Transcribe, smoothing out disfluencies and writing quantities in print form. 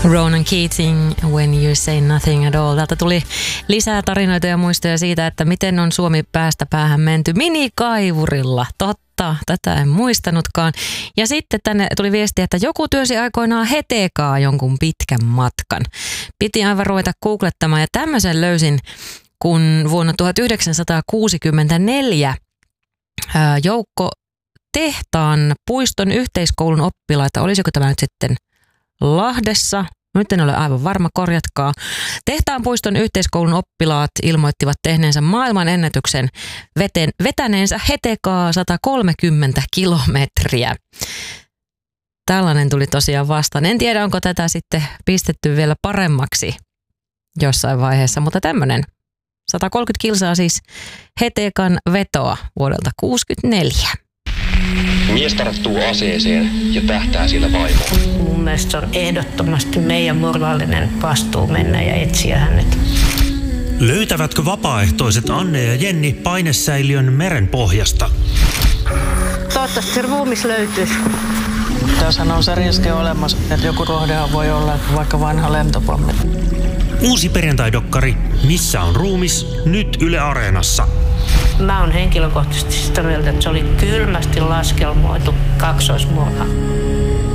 Ronan Keating, When You Say Nothing at All. Täältä tuli lisää tarinoita ja muistoja siitä, että miten on Suomi päästä päähän menty minikaivurilla. Totta, tätä en muistanutkaan. Ja sitten tänne tuli viesti, että joku työsi aikoinaan hetekaa jonkun pitkän matkan. Piti aivan ruveta googlettamaan ja tämmöisen löysin, kun vuonna 1964 joukko Tehtaan puiston yhteiskoulun oppilaita, olisiko tämä nyt sitten Lahdessa, nyt en ole aivan varma, korjatkaa. Tehtaan puiston yhteiskoulun oppilaat ilmoittivat tehneensä maailman ennätyksen vetäneensä hetekaa 130 kilometriä. Tällainen tuli tosiaan vastaan. En tiedä, onko tätä sitten pistetty vielä paremmaksi jossain vaiheessa, mutta tämmöinen 130 kilsaa siis hetekan vetoa vuodelta 1964. Mies tarttuu aseeseen ja tähtää sillä vaimoon. Mun mielestä se on ehdottomasti meidän moraalinen vastuu mennä ja etsiä hänet. Löytävätkö vapaaehtoiset Anne ja Jenni painesäiliön meren pohjasta? Toivottavasti se ruumis löytyisi. Tässähän on se riski olemassa, että joku rohdehan voi olla vaikka vanha lentopommi. Uusi perjantai-dokkari Missä on ruumis? Nyt Yle Areenassa. Mä oon henkilökohtaisesti sitä mieltä, että se oli kylmästi laskelmoitu kaksoismurha.